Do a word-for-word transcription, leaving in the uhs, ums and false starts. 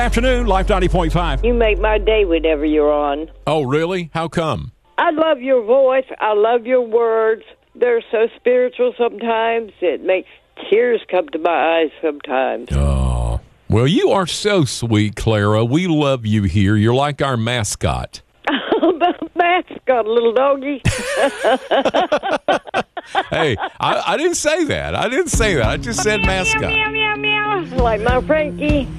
Afternoon, Life ninety point five. You make my day whenever you're on. Oh, really? How come? I love your voice. I love your words. They're so spiritual sometimes. It makes tears come to my eyes sometimes. Oh, well, you are so sweet, Clara. We love you here. You're like our mascot. The mascot, little doggy. Hey, I, I didn't say that. I didn't say that. I just said mascot. Meow, meow, meow, meow. Like my Frankie.